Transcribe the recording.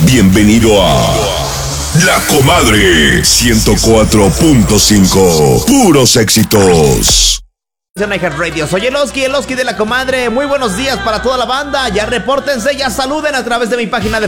Bienvenido a La Comadre 104.5. Puros éxitos. Radio. Soy el Oski de La Comadre. Muy buenos días para toda la banda. Ya repórtense, ya saluden a través de mi página de